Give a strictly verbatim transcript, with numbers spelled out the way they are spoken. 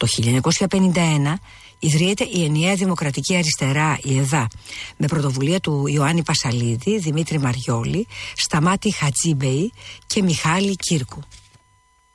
Το χίλια εννιακόσια πενήντα ένα ιδρύεται η Ενιαία Δημοκρατική Αριστερά, η ΕΔΑ, με πρωτοβουλία του Ιωάννη Πασαλίδη, Δημήτρη Μαριόλη, Σταμάτη Χατζίμπεϊ και Μιχάλη Κύρκου.